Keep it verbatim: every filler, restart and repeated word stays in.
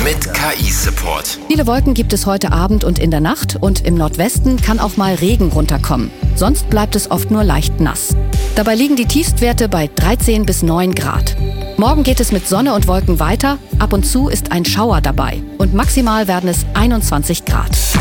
mit K I-Support. Viele Wolken gibt es heute Abend und in der Nacht und im Nordwesten kann auch mal Regen runterkommen. Sonst bleibt es oft nur leicht nass. Dabei liegen die Tiefstwerte bei dreizehn bis neun Grad. Morgen geht es mit Sonne und Wolken weiter. Ab und zu ist ein Schauer dabei. Und maximal werden es einundzwanzig Grad.